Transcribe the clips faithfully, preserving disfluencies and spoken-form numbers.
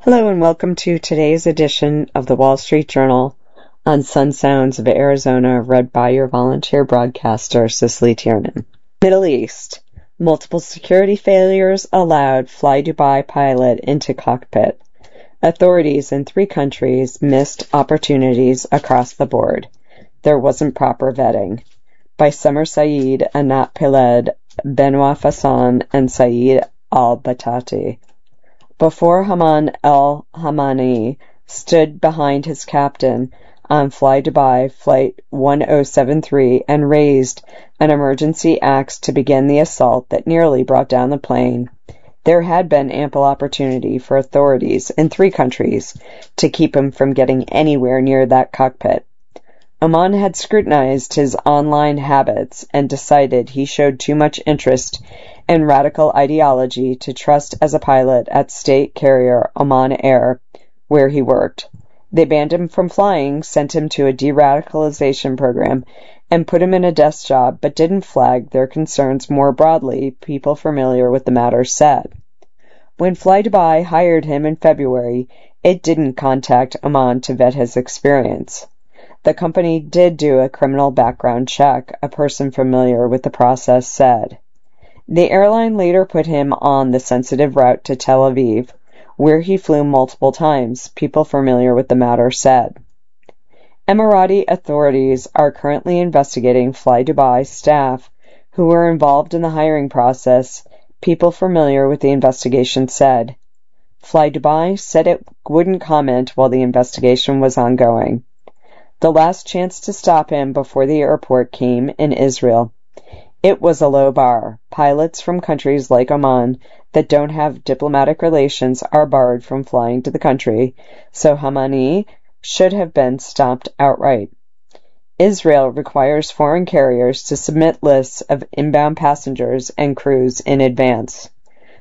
Hello and welcome to today's edition of the Wall Street Journal on Sun Sounds of Arizona, read by your volunteer broadcaster, Cicely Tiernan. Middle East. Multiple security failures allowed FlyDubai pilot into cockpit. Authorities in three countries missed opportunities across the board. There wasn't proper vetting. By Summer Saeed, Anat Piled, Benoit Fasson, and Saeed Al-Batati. Before Haman El-Hamani stood behind his captain on FlyDubai Flight one oh seven three and raised an emergency axe to begin the assault that nearly brought down the plane, there had been ample opportunity for authorities in three countries to keep him from getting anywhere near that cockpit. Oman had scrutinized his online habits and decided he showed too much interest in radical ideology to trust as a pilot at state carrier Oman Air, where he worked. They banned him from flying, sent him to a de-radicalization program, and put him in a desk job, but didn't flag their concerns more broadly, people familiar with the matter said. When FlyDubai hired him in February, it didn't contact Oman to vet his experience. The company did do a criminal background check, a person familiar with the process said. The airline later put him on the sensitive route to Tel Aviv, where he flew multiple times, people familiar with the matter said. Emirati authorities are currently investigating FlyDubai staff who were involved in the hiring process, people familiar with the investigation said. FlyDubai said it wouldn't comment while the investigation was ongoing. The last chance to stop him before the airport came in Israel. It was a low bar. Pilots from countries like Oman that don't have diplomatic relations are barred from flying to the country, so Hamani should have been stopped outright. Israel requires foreign carriers to submit lists of inbound passengers and crews in advance.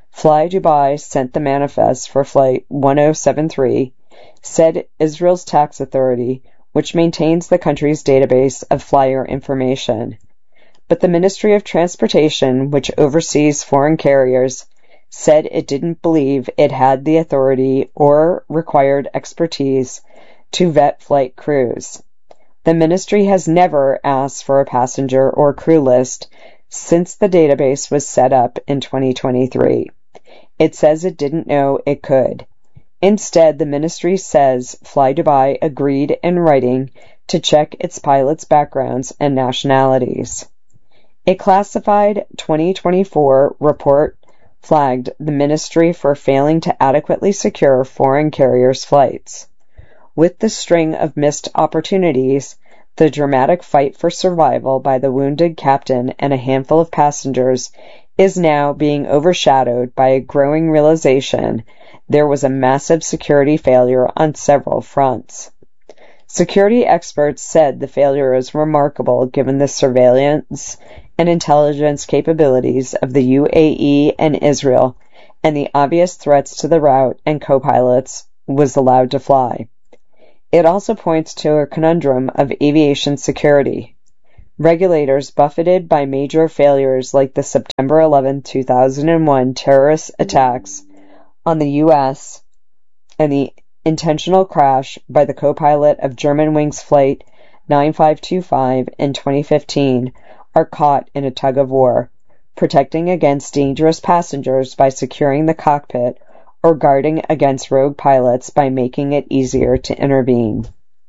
FlyDubai sent the manifest for Flight one oh seven three, said Israel's tax authority, which maintains the country's database of flyer information. But the Ministry of Transportation, which oversees foreign carriers, said it didn't believe it had the authority or required expertise to vet flight crews. The ministry has never asked for a passenger or crew list since the database was set up in twenty twenty-three. It says it didn't know it could. Instead, the ministry says FlyDubai agreed in writing to check its pilots' backgrounds and nationalities. A classified twenty twenty-four report flagged the ministry for failing to adequately secure foreign carriers' flights. With the string of missed opportunities, the dramatic fight for survival by the wounded captain and a handful of passengers is now being overshadowed by a growing realization there was a massive security failure on several fronts. Security experts said the failure is remarkable given the surveillance and intelligence capabilities of the U A E and Israel, and the obvious threats to the route and co-pilots was allowed to fly. It also points to a conundrum of aviation security. Regulators buffeted by major failures like the September eleventh, two thousand one terrorist attacks on the U S and the intentional crash by the co-pilot of Germanwings Flight nine five two five in twenty fifteen are caught in a tug-of-war, protecting against dangerous passengers by securing the cockpit or guarding against rogue pilots by making it easier to intervene.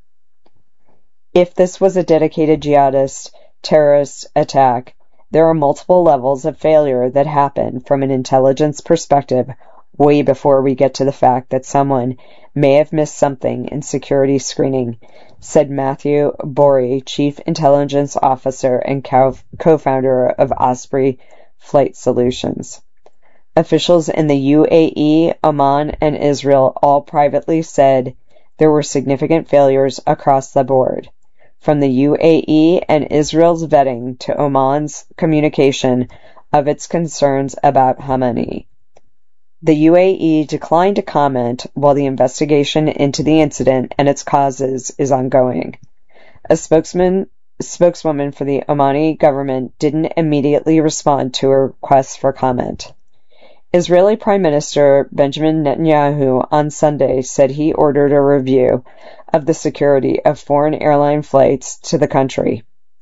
If this was a dedicated jihadist terrorist attack, there are multiple levels of failure that happen from an intelligence perspective way before we get to the fact that someone may have missed something in security screening, said Matthew Borey, Chief Intelligence Officer and co-founder of Osprey Flight Solutions. Officials in the U A E, Oman, and Israel all privately said there were significant failures across the board, from the U A E and Israel's vetting to Oman's communication of its concerns about Hamani. The U A E declined to comment while the investigation into the incident and its causes is ongoing. A spokesman, spokeswoman for the Omani government didn't immediately respond to a request for comment. Israeli Prime Minister Benjamin Netanyahu on Sunday said he ordered a review of the security of foreign airline flights to the country.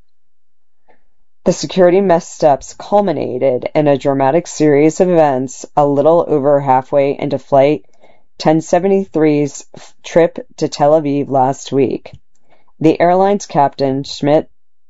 The security missteps culminated in a dramatic series of events a little over halfway into Flight ten seventy-three's trip to Tel Aviv last week. The airline's captain, Schmidt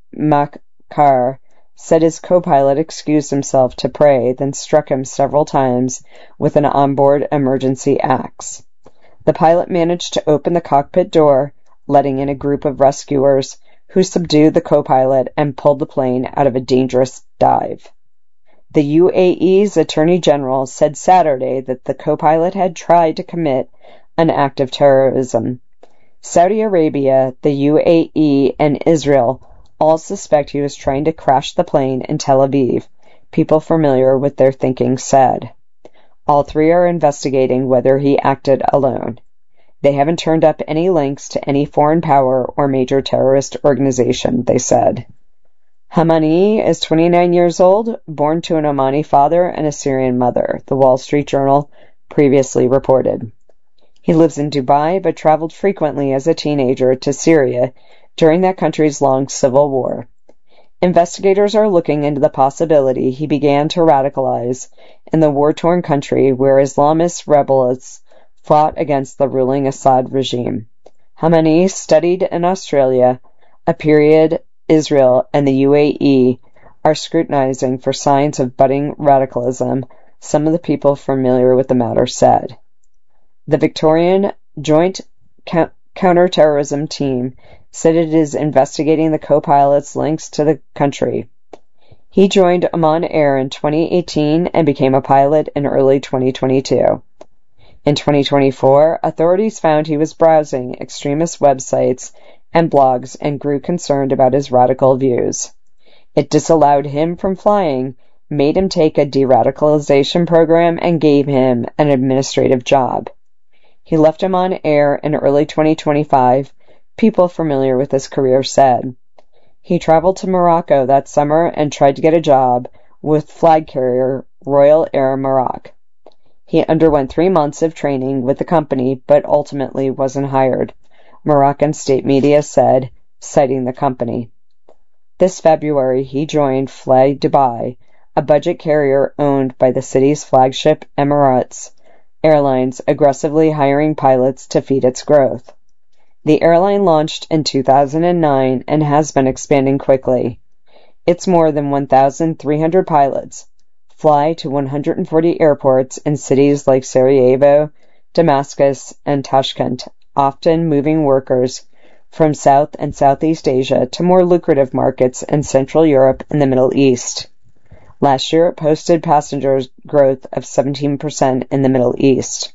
Makar, said his co-pilot excused himself to pray, then struck him several times with an onboard emergency axe. The pilot managed to open the cockpit door, letting in a group of rescuers who subdued the co-pilot and pulled the plane out of a dangerous dive. The U A E's Attorney General said Saturday that the co-pilot had tried to commit an act of terrorism. Saudi Arabia, the U A E, and Israel all suspect he was trying to crash the plane in Tel Aviv, people familiar with their thinking said. All three are investigating whether he acted alone. They haven't turned up any links to any foreign power or major terrorist organization, they said. Hamani is twenty-nine years old, born to an Omani father and a Syrian mother, the Wall Street Journal previously reported. He lives in Dubai but traveled frequently as a teenager to Syria during that country's long civil war. Investigators are looking into the possibility he began to radicalize in the war-torn country where Islamist rebels fought against the ruling Assad regime. Hamani studied in Australia, a period Israel and the U A E are scrutinizing for signs of budding radicalism, some of the people familiar with the matter said. The Victorian Joint Counterterrorism Team said it is investigating the co-pilot's links to the country. He joined Oman Air in twenty eighteen and became a pilot in early twenty twenty-two. In twenty twenty-four, authorities found he was browsing extremist websites and blogs and grew concerned about his radical views. It disallowed him from flying, made him take a de-radicalization program, and gave him an administrative job. He left Oman Air in early twenty twenty-five, people familiar with his career said. He traveled to Morocco that summer and tried to get a job with flag carrier Royal Air Maroc. He underwent three months of training with the company but ultimately wasn't hired, Moroccan state media said, citing the company. This February, he joined Fly Dubai, a budget carrier owned by the city's flagship Emirates Airlines, aggressively hiring pilots to feed its growth. The airline launched in two thousand nine and has been expanding quickly. It's more than one thousand three hundred pilots, fly to one hundred forty airports in cities like Sarajevo, Damascus, and Tashkent, often moving workers from South and Southeast Asia to more lucrative markets in Central Europe and the Middle East. Last year, it posted passenger growth of seventeen percent in the Middle East.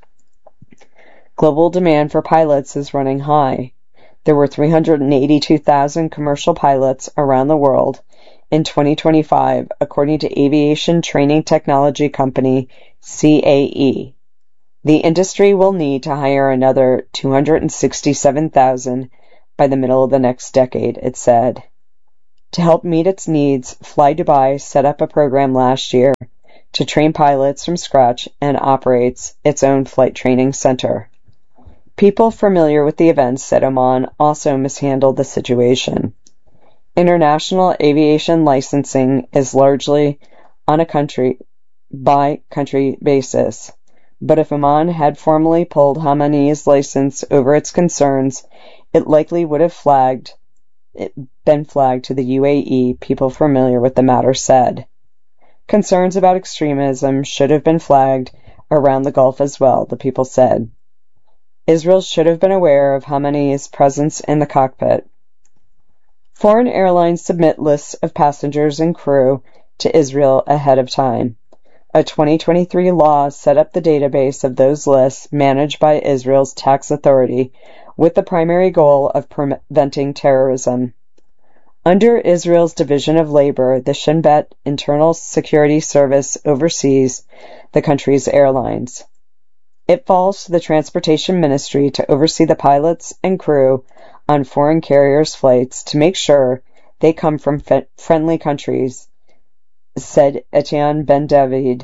Global demand for pilots is running high. There were three hundred eighty-two thousand commercial pilots around the world in twenty twenty-five, according to aviation training technology company C A E. The industry will need to hire another two hundred sixty-seven thousand by the middle of the next decade, it said. To help meet its needs, Fly Dubai set up a program last year to train pilots from scratch and operates its own flight training center. People familiar with the events said Oman also mishandled the situation. International aviation licensing is largely on a country-by-country basis, but if Oman had formally pulled Hamani's license over its concerns, it likely would have flagged, it been flagged to the U A E, people familiar with the matter said. Concerns about extremism should have been flagged around the Gulf as well, the people said. Israel should have been aware of Hamani's presence in the cockpit. Foreign airlines submit lists of passengers and crew to Israel ahead of time. A twenty twenty-three law set up the database of those lists managed by Israel's tax authority with the primary goal of preventing terrorism. Under Israel's Division of Labor, the Shin Bet Internal Security Service oversees the country's airlines. It falls to the Transportation Ministry to oversee the pilots and crew on foreign carriers' flights to make sure they come from fe- friendly countries, said Etienne Ben David,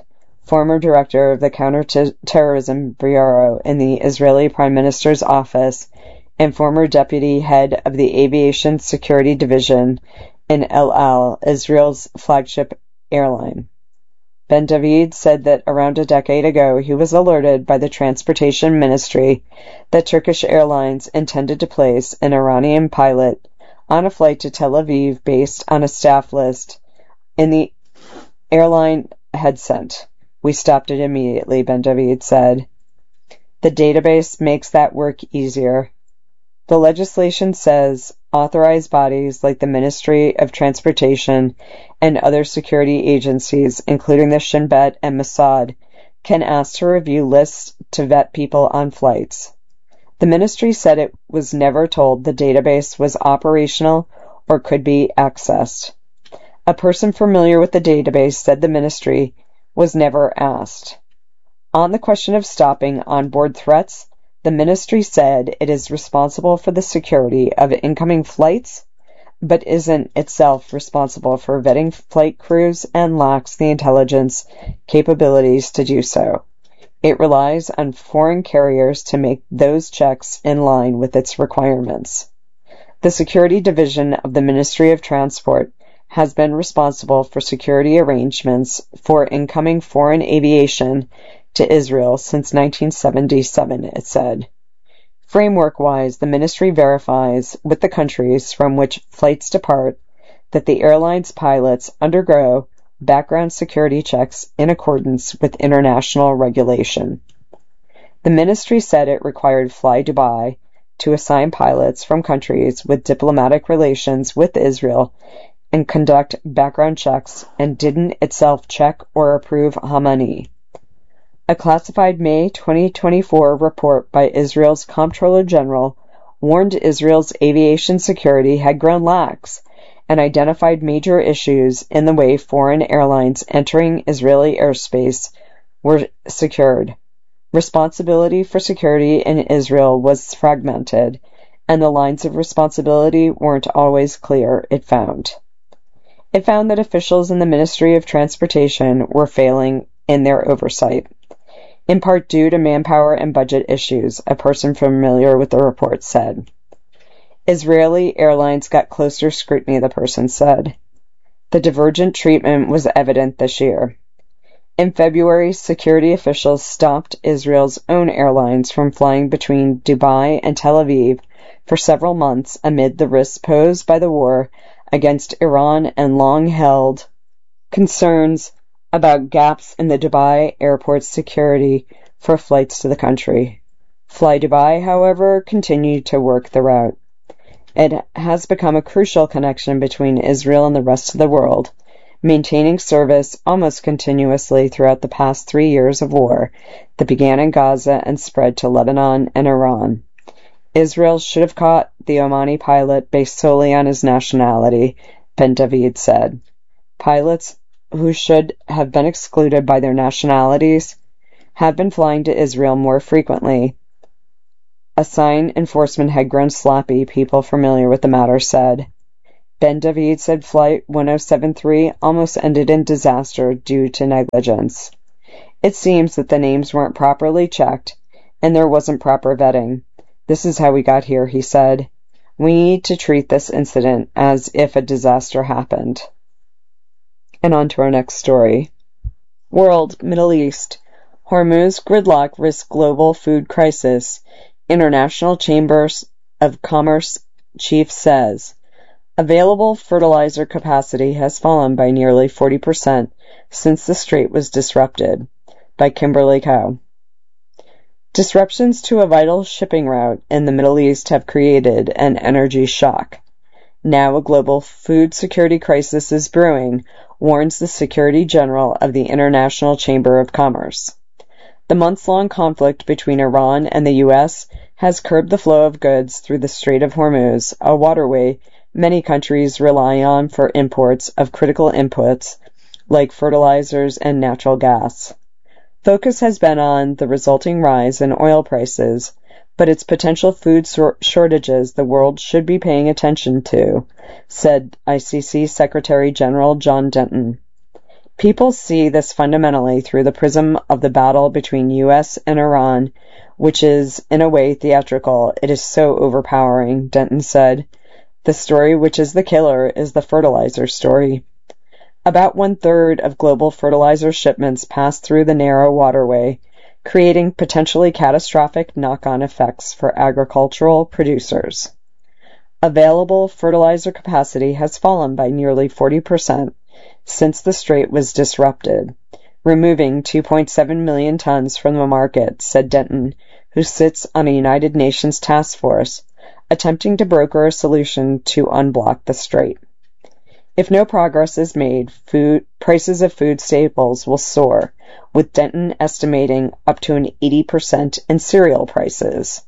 former director of the Counterterrorism Bureau in the Israeli Prime Minister's office, and former deputy head of the Aviation Security Division in El Al, Israel's flagship airline. Ben David said that around a decade ago he was alerted by the Transportation Ministry that Turkish Airlines intended to place an Iranian pilot on a flight to Tel Aviv based on a staff list in the airline had sent. We stopped it immediately, Ben David said. The database makes that work easier. The legislation says authorized bodies like the Ministry of Transportation and other security agencies, including the Shin Bet and Mossad, can ask to review lists to vet people on flights. The ministry said it was never told the database was operational or could be accessed. A person familiar with the database said the ministry was never asked. On the question of stopping onboard threats, the ministry said it is responsible for the security of incoming flights, but isn't itself responsible for vetting flight crews and lacks the intelligence capabilities to do so. It relies on foreign carriers to make those checks in line with its requirements. The Security Division of the Ministry of Transport has been responsible for security arrangements for incoming foreign aviation to Israel since nineteen seventy-seven, it said. Framework-wise, the ministry verifies with the countries from which flights depart that the airline's pilots undergo background security checks in accordance with international regulation. The ministry said it required Fly Dubai to assign pilots from countries with diplomatic relations with Israel and conduct background checks and didn't itself check or approve Hamani. A classified May twenty twenty-four report by Israel's Comptroller General warned Israel's aviation security had grown lax and identified major issues in the way foreign airlines entering Israeli airspace were secured. Responsibility for security in Israel was fragmented, and the lines of responsibility weren't always clear, it found. It found that officials in the Ministry of Transportation were failing in their oversight, in part due to manpower and budget issues, a person familiar with the report said. Israeli airlines got closer scrutiny, the person said. The divergent treatment was evident this year. In February, security officials stopped Israel's own airlines from flying between Dubai and Tel Aviv for several months amid the risks posed by the war against Iran and long-held concerns about gaps in the Dubai airport's security for flights to the country. Fly Dubai, however, continued to work the route. It has become a crucial connection between Israel and the rest of the world, maintaining service almost continuously throughout the past three years of war that began in Gaza and spread to Lebanon and Iran. Israel should have caught the Omani pilot based solely on his nationality, Ben David said. Pilots who should have been excluded by their nationalities have been flying to Israel more frequently. A sign enforcement had grown sloppy, people familiar with the matter said. Ben David said Flight one oh seven three almost ended in disaster due to negligence. It seems that the names weren't properly checked and there wasn't proper vetting. This is how we got here, he said. We need to treat this incident as if a disaster happened. And on to our next story. World, Middle East. Hormuz gridlock risks global food crisis. International Chamber of Commerce chief says. Available fertilizer capacity has fallen by nearly forty percent since the strait was disrupted. By Kimberly Cow. Disruptions to a vital shipping route in the Middle East have created an energy shock. Now a global food security crisis is brewing, warns the Secretary General of the International Chamber of Commerce. The months-long conflict between Iran and the U S has curbed the flow of goods through the Strait of Hormuz, a waterway many countries rely on for imports of critical inputs like fertilizers and natural gas. Focus has been on the resulting rise in oil prices, but it's potential food shortages the world should be paying attention to, said I C C Secretary General John Denton. People see this fundamentally through the prism of the battle between U S and Iran, which is, in a way, theatrical. It is so overpowering, Denton said. The story which is the killer is the fertilizer story. About one-third of global fertilizer shipments pass through the narrow waterway, creating potentially catastrophic knock-on effects for agricultural producers. Available fertilizer capacity has fallen by nearly forty percent since the strait was disrupted, removing two point seven million tons from the market, said Denton, who sits on a United Nations task force attempting to broker a solution to unblock the strait. If no progress is made, food prices of food staples will soar, with Denton estimating up to an eighty percent in cereal prices.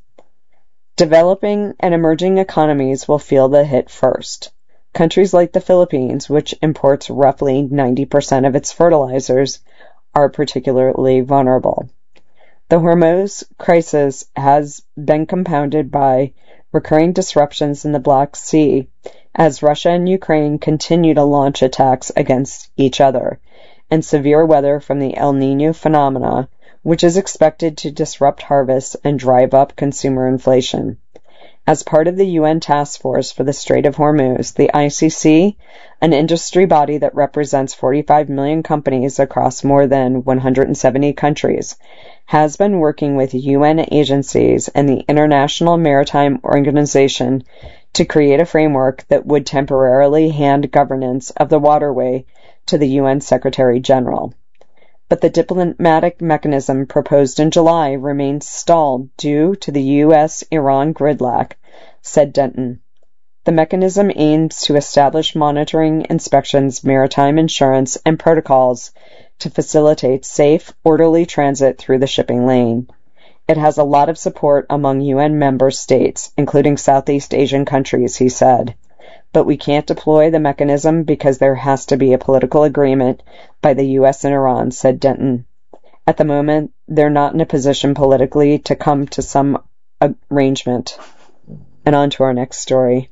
Developing and emerging economies will feel the hit first. Countries like the Philippines, which imports roughly ninety percent of its fertilizers, are particularly vulnerable. The Hormuz crisis has been compounded by recurring disruptions in the Black Sea as Russia and Ukraine continue to launch attacks against each other, and severe weather from the El Niño phenomena, which is expected to disrupt harvests and drive up consumer inflation. As part of the U N Task Force for the Strait of Hormuz, the I C C, an industry body that represents forty-five million companies across more than one hundred seventy countries, has been working with U N agencies and the International Maritime Organization to create a framework that would temporarily hand governance of the waterway to the U N Secretary General. But the diplomatic mechanism proposed in July remains stalled due to the U S Iran gridlock, said Denton. The mechanism aims to establish monitoring, inspections, maritime insurance, and protocols to facilitate safe, orderly transit through the shipping lane. It has a lot of support among U N member states, including Southeast Asian countries, he said. But we can't deploy the mechanism because there has to be a political agreement by the U S and Iran, said Denton. At the moment, they're not in a position politically to come to some arrangement. And on to our next story.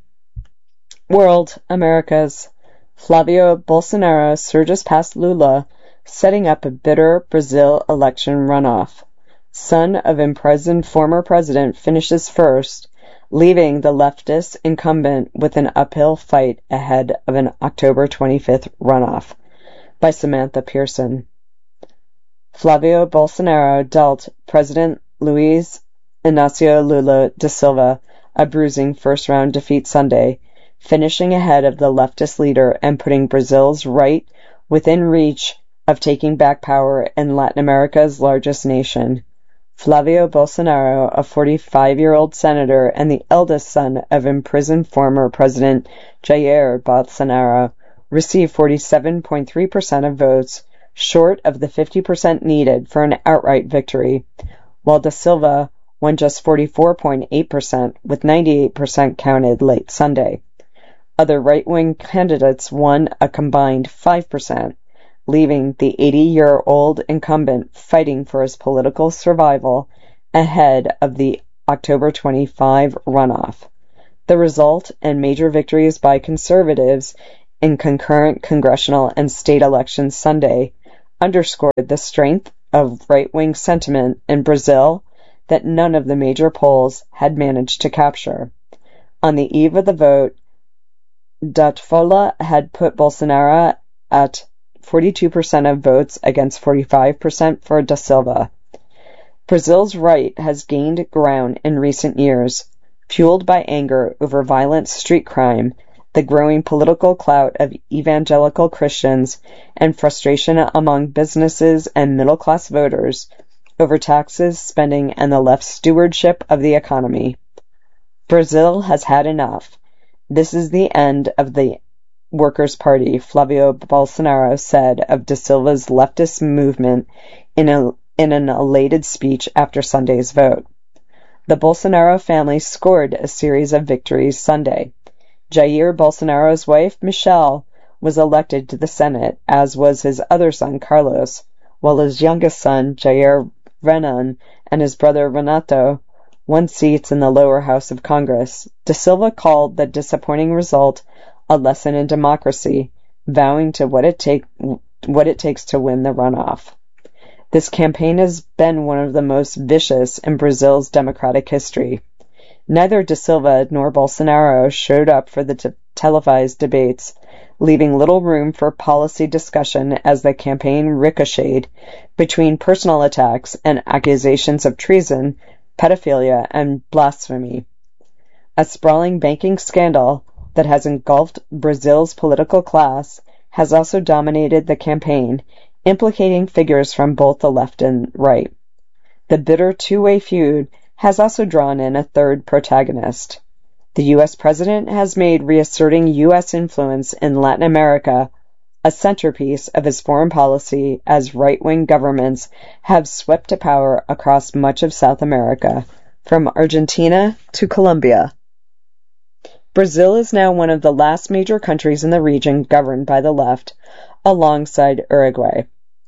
World, Americas. Flavio Bolsonaro surges past Lula, setting up a bitter Brazil election runoff. Son of imprisoned former president finishes first, leaving the leftist incumbent with an uphill fight ahead of an October twenty-fifth runoff. By Samantha Pearson. Flavio Bolsonaro dealt President Luiz Inácio Lula da Silva a bruising first-round defeat Sunday, finishing ahead of the leftist leader and putting Brazil's right within reach of taking back power in Latin America's largest nation. Flavio Bolsonaro, a forty-five-year-old senator and the eldest son of imprisoned former President Jair Bolsonaro, received forty-seven point three percent of votes, short of the fifty percent needed for an outright victory, while da Silva won just forty-four point eight percent, with ninety-eight percent counted late Sunday. Other right-wing candidates won a combined five percent, leaving the eighty-year-old incumbent fighting for his political survival ahead of the October twenty-fifth runoff. The result and major victories by conservatives in concurrent congressional and state elections Sunday underscored the strength of right-wing sentiment in Brazil that none of the major polls had managed to capture. On the eve of the vote, Datafolha had put Bolsonaro at forty-two percent of votes against forty-five percent for da Silva. Brazil's right has gained ground in recent years, fueled by anger over violent street crime, the growing political clout of evangelical Christians, and frustration among businesses and middle-class voters over taxes, spending, and the left's stewardship of the economy. Brazil has had enough. This is the end of the Workers' Party, Flavio Bolsonaro said of da Silva's leftist movement in, a, in an elated speech after Sunday's vote. The Bolsonaro family scored a series of victories Sunday. Jair Bolsonaro's wife, Michelle, was elected to the Senate, as was his other son, Carlos, while his youngest son, Jair Renan, and his brother Renato won seats in the lower house of Congress. Da Silva called the disappointing result a lesson in democracy, vowing to what it take what it takes to win the runoff. This campaign has been one of the most vicious in Brazil's democratic history. Neither Da Silva nor Bolsonaro showed up for the te- televised debates, leaving little room for policy discussion as the campaign ricocheted between personal attacks and accusations of treason, pedophilia, and blasphemy. A sprawling banking scandal that has engulfed Brazil's political class has also dominated the campaign, implicating figures from both the left and right. The bitter two-way feud has also drawn in a third protagonist. The U S president has made reasserting U S influence in Latin America a centerpiece of his foreign policy as right-wing governments have swept to power across much of South America, from Argentina to Colombia. Brazil is now one of the last major countries in the region governed by the left, alongside Uruguay.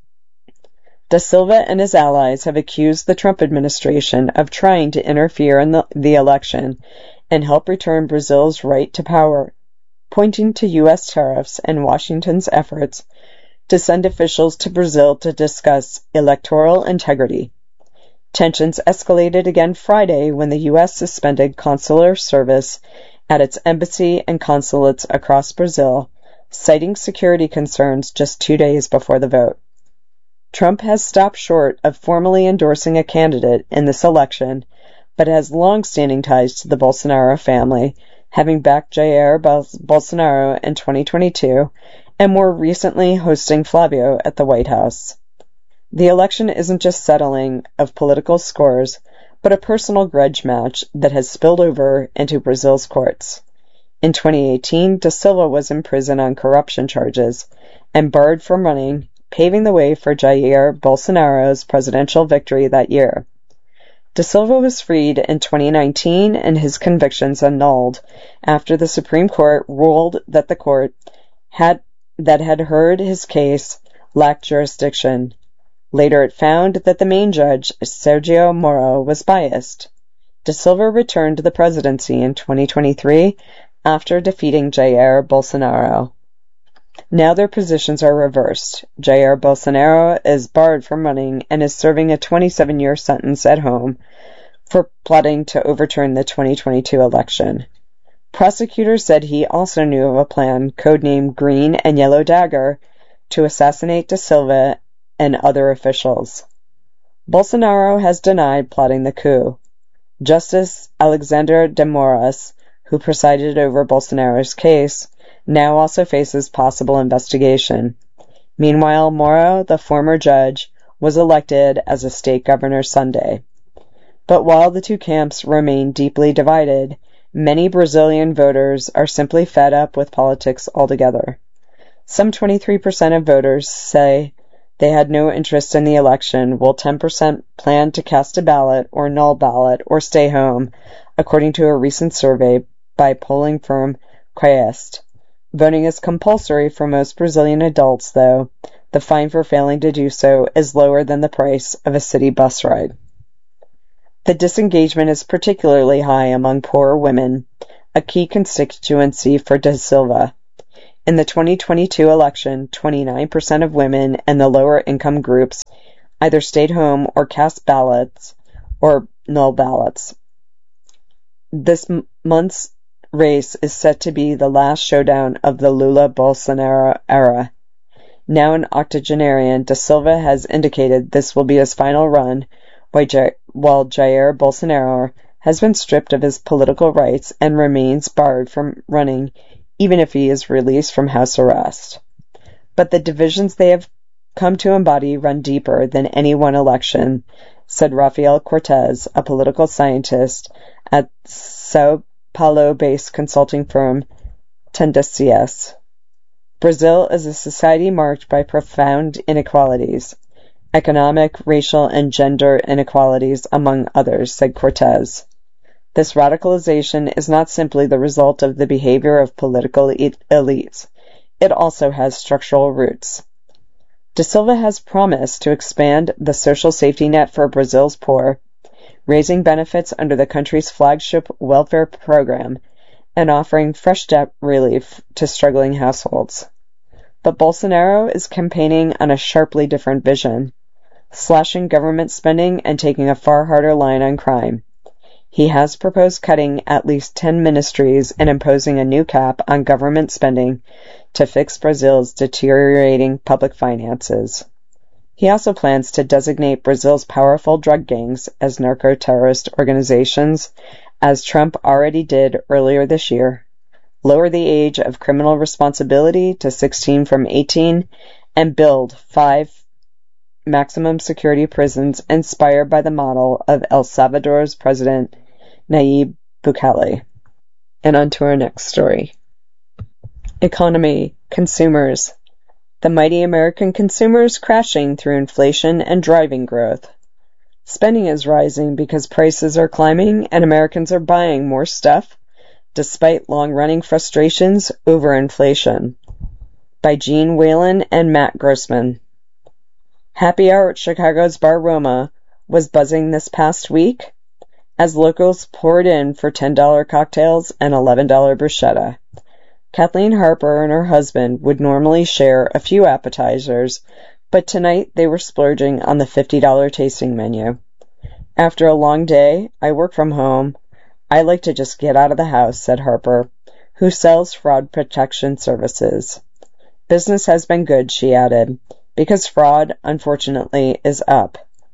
Da Silva and his allies have accused the Trump administration of trying to interfere in the, the election and help return Brazil's right to power, pointing to U S tariffs and Washington's efforts to send officials to Brazil to discuss electoral integrity. Tensions escalated again Friday when the U S suspended consular service at its embassy and consulates across Brazil, citing security concerns just two days before the vote. Trump has stopped short of formally endorsing a candidate in this election, but has long-standing ties to the Bolsonaro family, having backed Jair Bolsonaro in twenty twenty-two, and more recently hosting Flavio at the White House. The election isn't just settling of political scores, but a personal grudge match that has spilled over into Brazil's courts. In twenty eighteen, Da Silva was in prison on corruption charges and barred from running, paving the way for Jair Bolsonaro's presidential victory that year. Da Silva was freed in twenty nineteen and his convictions annulled after the Supreme Court ruled that the court had that had heard his case lacked jurisdiction. Later it found that the main judge, Sergio Moro, was biased. Da Silva returned to the presidency in twenty twenty-three after defeating Jair Bolsonaro. Now their positions are reversed. Jair Bolsonaro is barred from running and is serving a twenty-seven-year sentence at home for plotting to overturn the twenty twenty-two election. Prosecutors said he also knew of a plan codenamed Green and Yellow Dagger to assassinate Da Silva and other officials. Bolsonaro has denied plotting the coup. Justice Alexandre de Moraes, who presided over Bolsonaro's case, now also faces possible investigation. Meanwhile, Moro, the former judge, was elected as a state governor Sunday. But while the two camps remain deeply divided, many Brazilian voters are simply fed up with politics altogether. Some twenty-three percent of voters say they had no interest in the election, while ten percent plan to cast a ballot or null ballot or stay home, according to a recent survey by polling firm Quest. Voting is compulsory for most Brazilian adults, though. The fine for failing to do so is lower than the price of a city bus ride. The disengagement is particularly high among poor women, a key constituency for Da Silva. In the twenty twenty-two election, twenty-nine percent of women and the lower income groups either stayed home or cast ballots or null ballots. This m- month's race is set to be the last showdown of the Lula-Bolsonaro era. Now an octogenarian, Da Silva has indicated this will be his final run, while Jair Bolsonaro has been stripped of his political rights and remains barred from running even if he is released from house arrest. But the divisions they have come to embody run deeper than any one election, said Rafael Cortez, a political scientist at Sao Paulo-based consulting firm Tendencias. Brazil is a society marked by profound inequalities, economic, racial, and gender inequalities, among others, said Cortez. This radicalization is not simply the result of the behavior of political elites. It also has structural roots. Da Silva has promised to expand the social safety net for Brazil's poor, raising benefits under the country's flagship welfare program, and offering fresh debt relief to struggling households. But Bolsonaro is campaigning on a sharply different vision, slashing government spending and taking a far harder line on crime. He has proposed cutting at least ten ministries and imposing a new cap on government spending to fix Brazil's deteriorating public finances. He also plans to designate Brazil's powerful drug gangs as narco-terrorist organizations, as Trump already did earlier this year, lower the age of criminal responsibility to sixteen from eighteen, and build five maximum security prisons inspired by the model of El Salvador's President Nayib Bukele. And on to our next story. Economy, consumers. The mighty American consumer is crashing through inflation and driving growth. Spending is rising because prices are climbing and Americans are buying more stuff, despite long-running frustrations over inflation. By Gene Whalen and Matt Grossman. Happy hour at Chicago's Bar Roma was buzzing this past week as locals poured in for ten dollar cocktails and eleven dollar bruschetta. Kathleen Harper and her husband would normally share a few appetizers, but tonight they were splurging on the fifty dollar tasting menu. After a long day, I work from home. I like to just get out of the house, said Harper, who sells fraud protection services. Business has been good, she added, because fraud, unfortunately, is up.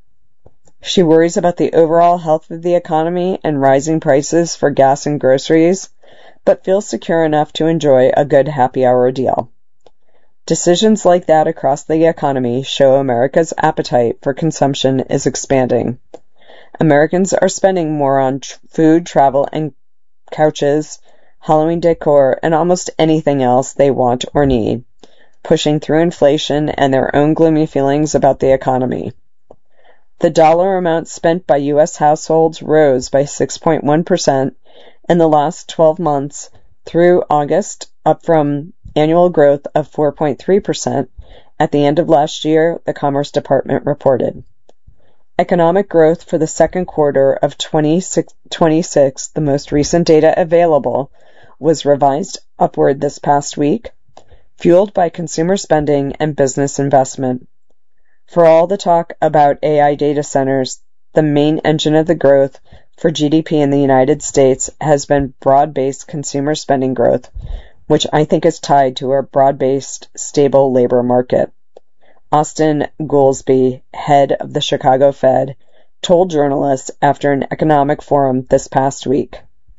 She worries about the overall health of the economy and rising prices for gas and groceries, but feels secure enough to enjoy a good happy hour deal. Decisions like that across the economy show America's appetite for consumption is expanding. Americans are spending more on tr- food, travel, and couches, Halloween decor, and almost anything else they want or need, pushing through inflation and their own gloomy feelings about the economy. The dollar amount spent by U S households rose by six point one percent in the last twelve months through August, up from annual growth of four point three percent at the end of last year, the Commerce Department reported. Economic growth for the second quarter of twenty twenty-six, the most recent data available, was revised upward this past week, fueled by consumer spending and business investment. For all the talk about A I data centers, the main engine of the growth for G D P in the United States has been broad-based consumer spending growth, which I think is tied to a broad-based, stable labor market. Austin Goolsbee, head of the Chicago Fed, told journalists after an economic forum this past week.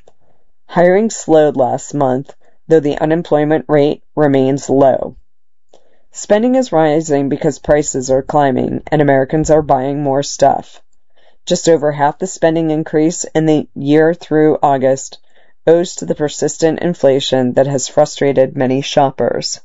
Hiring slowed last month, though the unemployment rate remains low. Spending is rising because prices are climbing and Americans are buying more stuff. Just over half the spending increase in the year through August owes to the persistent inflation that has frustrated many shoppers.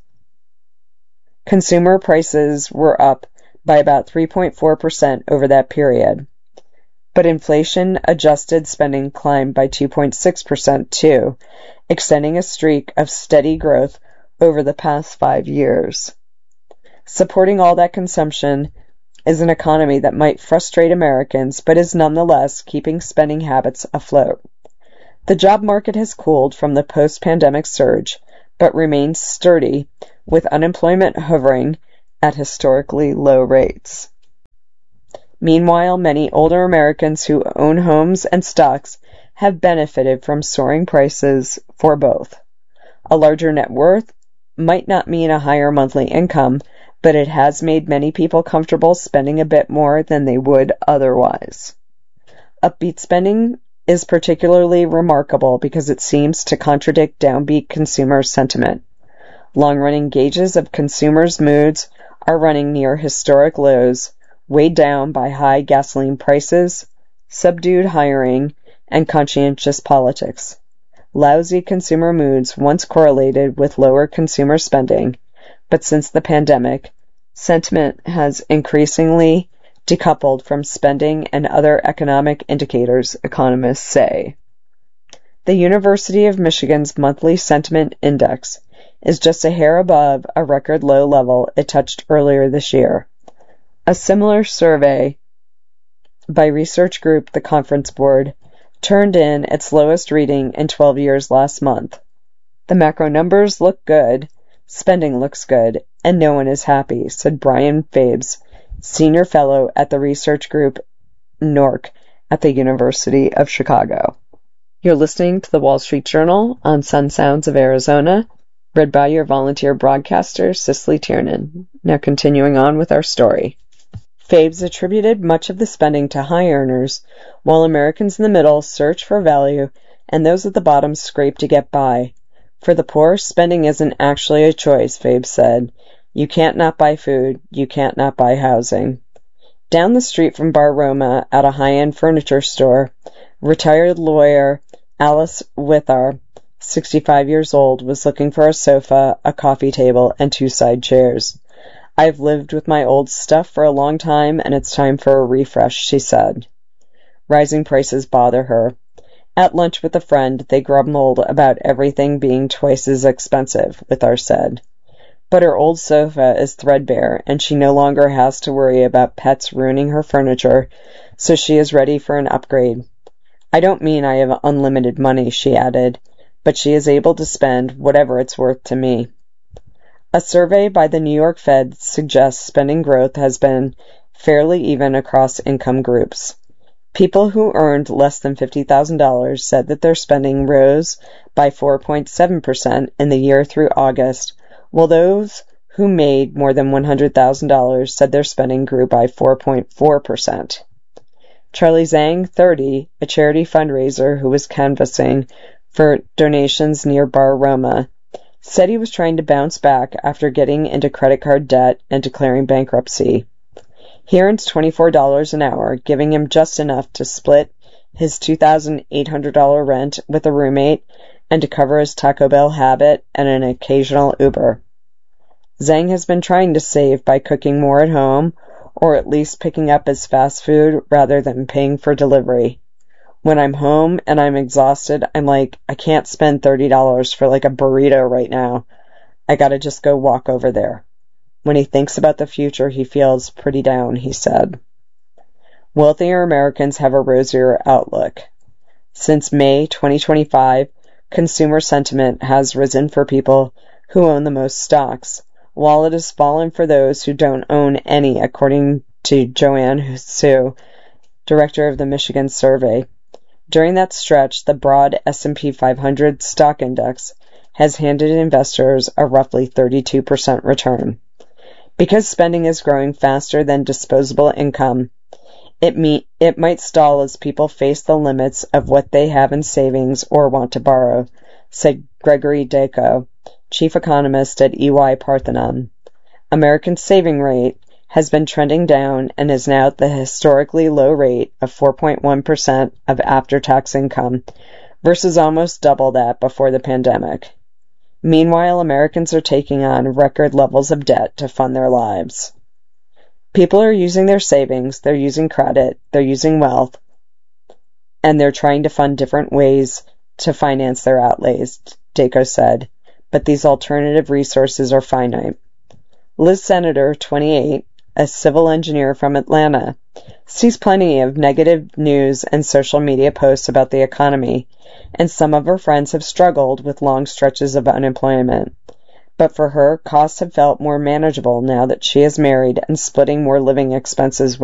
Consumer prices were up by about three point four percent over that period, but inflation-adjusted spending climbed by two point six percent too, extending a streak of steady growth over the past five years. Supporting all that consumption is an economy that might frustrate Americans, but is nonetheless keeping spending habits afloat. The job market has cooled from the post-pandemic surge, but remains sturdy, with unemployment hovering at historically low rates. Meanwhile, many older Americans who own homes and stocks have benefited from soaring prices for both. A larger net worth might not mean a higher monthly income, but it has made many people comfortable spending a bit more than they would otherwise. Upbeat spending is particularly remarkable because it seems to contradict downbeat consumer sentiment. Long-running gauges of consumers' moods are running near historic lows, weighed down by high gasoline prices, subdued hiring, and conscientious politics. Lousy consumer moods once correlated with lower consumer spending, but since the pandemic, sentiment has increasingly decoupled from spending and other economic indicators, economists say. The University of Michigan's monthly sentiment index is just a hair above a record low level it touched earlier this year. A similar survey by research group The Conference Board turned in its lowest reading in twelve years last month. The macro numbers look good. Spending looks good, and no one is happy, said Brian Fabes, senior fellow at the research group N O R C at the University of Chicago. You're listening to the Wall Street Journal on Sun Sounds of Arizona, read by your volunteer broadcaster, Cicely Tiernan. Now continuing on with our story. Fabes attributed much of the spending to high earners, while Americans in the middle search for value and those at the bottom scrape to get by. For the poor, spending isn't actually a choice, Fabes said. You can't not buy food, you can't not buy housing. Down the street from Bar Roma, at a high-end furniture store, retired lawyer Alice Withar, sixty-five years old, was looking for a sofa, a coffee table, and two side chairs. I've lived with my old stuff for a long time, and it's time for a refresh, she said. Rising prices bother her. At lunch with a friend, they grumbled about everything being twice as expensive, Withar said. But her old sofa is threadbare, and she no longer has to worry about pets ruining her furniture, so she is ready for an upgrade. I don't mean I have unlimited money, she added, but she is able to spend whatever it's worth to me. A survey by the New York Fed suggests spending growth has been fairly even across income groups. People who earned less than fifty thousand dollars said that their spending rose by four point seven percent in the year through August, while those who made more than one hundred thousand dollars said their spending grew by four point four percent. Charlie Zhang, thirty, a charity fundraiser who was canvassing for donations near Bar Roma, said he was trying to bounce back after getting into credit card debt and declaring bankruptcy. He earns twenty-four dollars an hour, giving him just enough to split his two thousand eight hundred dollars rent with a roommate and to cover his Taco Bell habit and an occasional Uber. Zhang has been trying to save by cooking more at home, or at least picking up his fast food rather than paying for delivery. When I'm home and I'm exhausted, I'm like, I can't spend thirty dollars for like a burrito right now. I gotta just go walk over there. When he thinks about the future, he feels pretty down, he said. Wealthier Americans have a rosier outlook. Since May twenty twenty-five, consumer sentiment has risen for people who own the most stocks, while it has fallen for those who don't own any, according to Joanne Su, director of the Michigan survey. During that stretch, the broad S and P five hundred stock index has handed investors a roughly thirty-two percent return. Because spending is growing faster than disposable income, it, me- it might stall as people face the limits of what they have in savings or want to borrow, said Gregory Dacko, chief economist at E Y Parthenon. Americans' saving rate has been trending down and is now at the historically low rate of four point one percent of after-tax income, versus almost double that before the pandemic. Meanwhile, Americans are taking on record levels of debt to fund their lives. People are using their savings, they're using credit, they're using wealth, and they're trying to fund different ways to finance their outlays, Dacko said, but these alternative resources are finite. Liz Senator, twenty-eight, a civil engineer from Atlanta, sees plenty of negative news and social media posts about the economy, and some of her friends have struggled with long stretches of unemployment. But for her, costs have felt more manageable now that she is married and splitting more living expenses with